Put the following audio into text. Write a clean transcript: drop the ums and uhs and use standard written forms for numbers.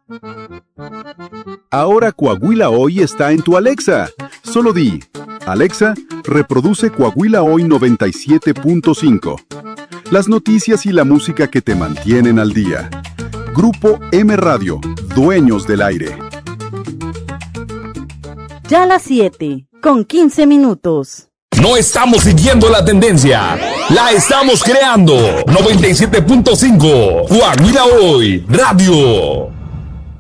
Ahora Coahuila Hoy está en tu Alexa. Solo di, Alexa, reproduce Coahuila Hoy 97.5. Las noticias y la música que te mantienen al día. Grupo M Radio, dueños del aire. Ya las 7:15. No estamos siguiendo la tendencia, la estamos creando. 97.5, Coahuila Hoy, Radio.